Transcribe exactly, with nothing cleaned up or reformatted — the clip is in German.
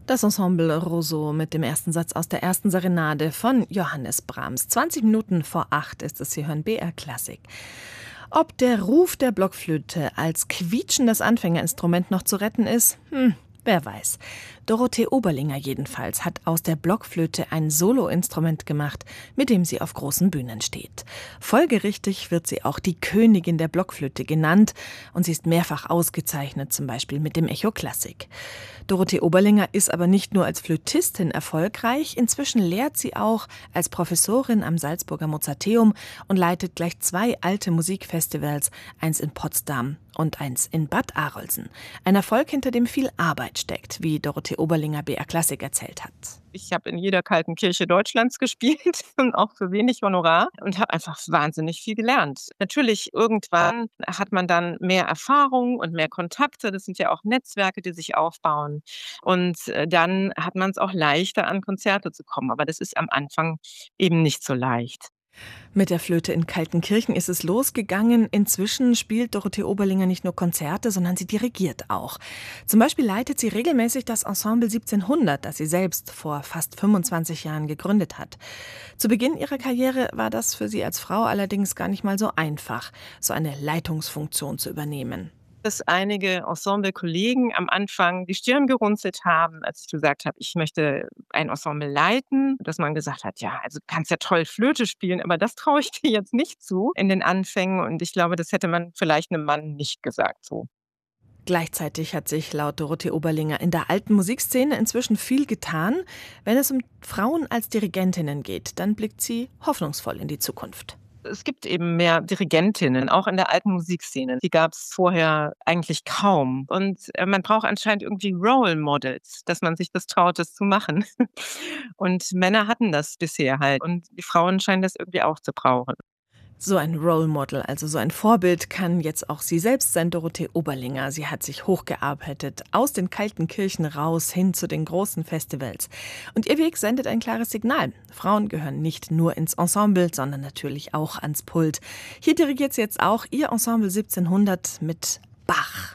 Das Ensemble Rousseau mit dem ersten Satz aus der ersten Serenade von Johannes Brahms. zwanzig Minuten vor acht ist es, Sie hören B R Klassik. Ob der Ruf der Blockflöte als quietschendes Anfängerinstrument noch zu retten ist, hm, wer weiß. Dorothee Oberlinger jedenfalls hat aus der Blockflöte ein Soloinstrument gemacht, mit dem sie auf großen Bühnen steht. Folgerichtig wird sie auch die Königin der Blockflöte genannt und sie ist mehrfach ausgezeichnet, zum Beispiel mit dem Echo Klassik. Dorothee Oberlinger ist aber nicht nur als Flötistin erfolgreich, inzwischen lehrt sie auch als Professorin am Salzburger Mozarteum und leitet gleich zwei alte Musikfestivals, eins in Potsdam und eins in Bad Arolsen. Ein Erfolg, hinter dem viel Arbeit steckt, wie Dorothee Oberlinger B R Klassik erzählt hat. Ich habe in jeder kalten Kirche Deutschlands gespielt und auch für wenig Honorar und habe einfach wahnsinnig viel gelernt. Natürlich, irgendwann hat man dann mehr Erfahrung und mehr Kontakte. Das sind ja auch Netzwerke, die sich aufbauen. Und äh, dann hat man es auch leichter, an Konzerte zu kommen. Aber das ist am Anfang eben nicht so leicht. Mit der Flöte in Kaltenkirchen ist es losgegangen. Inzwischen spielt Dorothee Oberlinger nicht nur Konzerte, sondern sie dirigiert auch. Zum Beispiel leitet sie regelmäßig das Ensemble siebzehnhundert, das sie selbst vor fast fünfundzwanzig Jahren gegründet hat. Zu Beginn ihrer Karriere war das für sie als Frau allerdings gar nicht mal so einfach, so eine Leitungsfunktion zu übernehmen. Dass einige Ensemble-Kollegen am Anfang die Stirn gerunzelt haben, als ich gesagt habe, ich möchte ein Ensemble leiten, dass man gesagt hat, ja, also du kannst ja toll Flöte spielen, aber das traue ich dir jetzt nicht zu in den Anfängen. Und ich glaube, das hätte man vielleicht einem Mann nicht gesagt so. Gleichzeitig hat sich laut Dorothee Oberlinger in der alten Musikszene inzwischen viel getan. Wenn es um Frauen als Dirigentinnen geht, dann blickt sie hoffnungsvoll in die Zukunft. Es gibt eben mehr Dirigentinnen, auch in der alten Musikszene. Die gab es vorher eigentlich kaum. Und äh, man braucht anscheinend irgendwie Role Models, dass man sich das traut, das zu machen. Und Männer hatten das bisher halt. Und die Frauen scheinen das irgendwie auch zu brauchen. So ein Role Model, also so ein Vorbild, kann jetzt auch sie selbst sein, Dorothee Oberlinger. Sie hat sich hochgearbeitet, aus den kalten Kirchen raus, hin zu den großen Festivals. Und ihr Weg sendet ein klares Signal. Frauen gehören nicht nur ins Ensemble, sondern natürlich auch ans Pult. Hier dirigiert sie jetzt auch ihr Ensemble siebzehnhundert mit Bach.